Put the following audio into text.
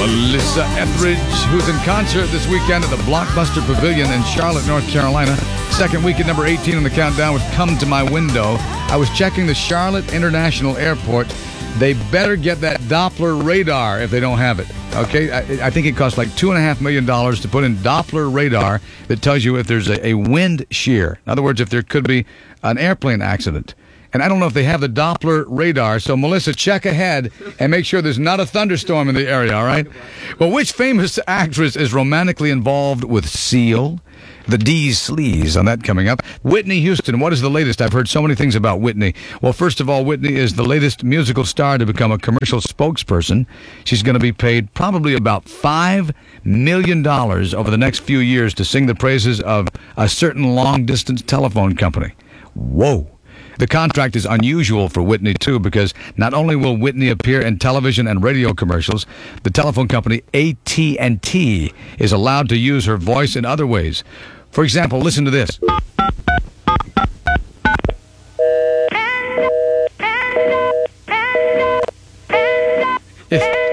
Melissa Etheridge, who's in concert this weekend at the Blockbuster Pavilion in Charlotte, North Carolina. Second week at number 18 on the countdown with Come to My Window. I was checking the Charlotte International Airport. They better get that Doppler radar if they don't have it. Okay, I think it costs like $2.5 million to put in Doppler radar that tells you if there's a wind shear. In other words, if there could be an airplane accident. And I don't know if they have the Doppler radar, so Melissa, check ahead and make sure there's not a thunderstorm in the area, all right? Well, which famous actress is romantically involved with Seal? The D's Sleaze on that coming up. Whitney Houston, what is the latest? I've heard so many things about Whitney. Well, first of all, Whitney is the latest musical star to become a commercial spokesperson. She's going to be paid probably about $5 million over the next few years to sing the praises of a certain long-distance telephone company. Whoa. The contract is unusual for Whitney, too, because not only will Whitney appear in television and radio commercials, the telephone company AT&T is allowed to use her voice in other ways. For example, listen to this. If